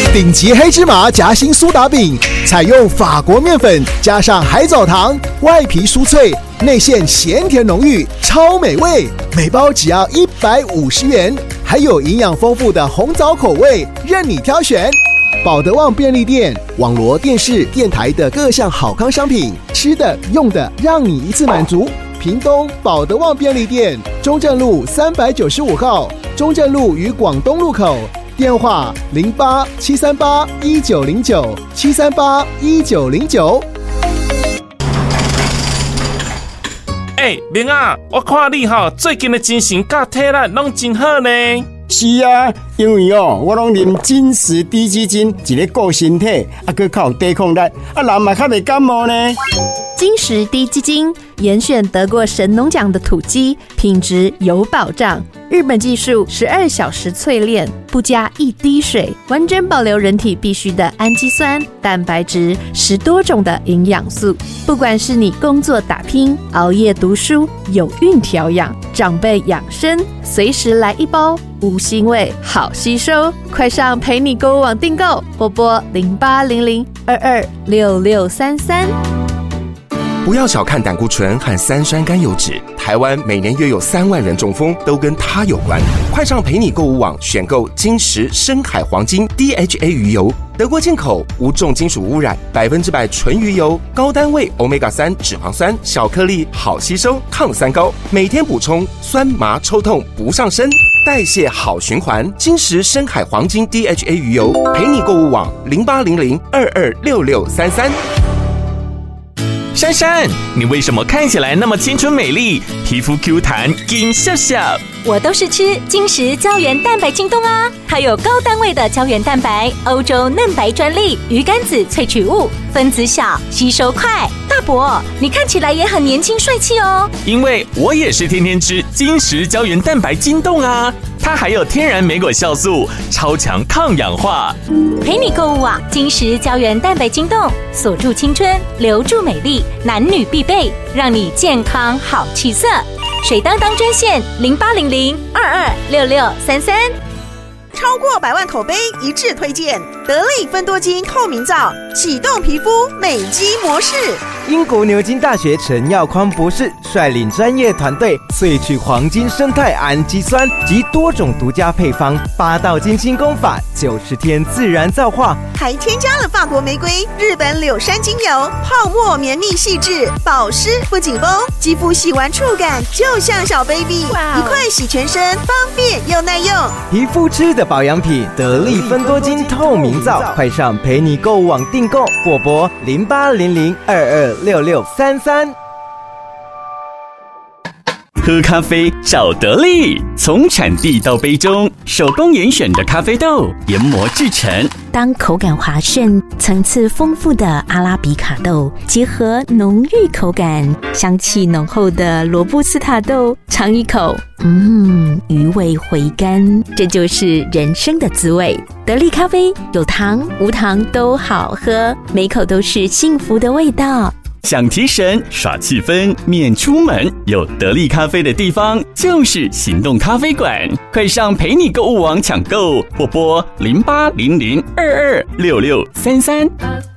顶级黑芝麻夹心苏打饼，采用法国面粉加上海藻糖，外皮酥脆，内馅咸甜浓郁，超美味。每包只要150元，还有营养丰富的红枣口味，任你挑选。保德旺便利店、网罗电视、电台的各项好康商品，吃的、用的，让你一次满足。屏东保德旺便利店，中正路395号，中正路与广东路口。电话08-738-1909，738-1909。 明啊，我看你最近的精神甲体力拢真好呢。 是啊，因为我拢啉金石低基金，一个顾身体，还靠有抵抗力，人嘛较袂感冒呢。 金石低基金严选得过神农奖的土鸡，品质有保障。日本技术12小时淬炼，不加一滴水，完整保留人体必需的氨基酸、蛋白质，10多种的营养素。不管是你工作打拼、熬夜读书、有孕调养、长辈养生，随时来一包，无腥味，好吸收。快上陪你购物网订购，拨0800226633。 不要小看胆固醇和三酸甘油酯，台湾每年约有3万人中风，都跟它有关。快上陪你购物网选购金石深海黄金 DHA 鱼油，德国进口，无重金属污染，100%纯鱼油，高单位 Omega-3 脂肪酸，小颗粒，好吸收，抗酸高，每天补充，酸麻抽痛不上身，代谢好循环。金石深海黄金 DHA 鱼油，陪你购物网0800226633。 珊珊，你为什么看起来那么青春美丽，皮肤 Q 弹，金笑笑？ 我都是吃金石胶原蛋白晶冻啊，它有高单位的胶原蛋白，欧洲嫩白专利，鱼肝子萃取物，分子小，吸收快。大伯，你看起来也很年轻帅气哦。 因为我也是天天吃金石胶原蛋白晶冻啊，它还有天然莓果酵素，超强抗氧化。 陪你购物网，金石胶原蛋白晶冻，锁住青春，留住美丽，男女必备，让你健康好气色。水当当专线0800226633。 超过100万口碑一致推荐得力芬多精透明皂，启动皮肤美肌模式。 英国牛津大学陈耀匡博士率领专业团队萃取黄金生态氨基酸及多种独家配方，8道精心工法，90天自然皂化， 还添加了法国玫瑰、日本柳杉精油，泡沫绵密细致，保湿不紧绷，肌肤洗完触感就像小 baby， 一块洗全身，方便又耐用。 皮肤吃的保养品，得力芬多精透明皂，快上陪你购物网订购，或拨0800226633。 喝咖啡找得力，从产地到杯中，手工严选的咖啡豆研磨制成。 当口感滑顺、层次丰富的阿拉比卡豆结合浓郁口感、香气浓厚的罗布斯塔豆，尝一口，余味回甘，这就是人生的滋味。得力咖啡有糖无糖都好喝，每口都是幸福的味道。 想提神耍气氛免出门，有得力咖啡的地方就是行动咖啡馆，快上陪你购物网抢购，或拨0800226633。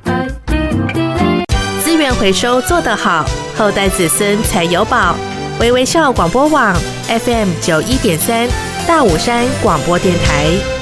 资源回收做得好，后代子孙才有宝。微微笑广播网 FM91.3，大武山广播电台。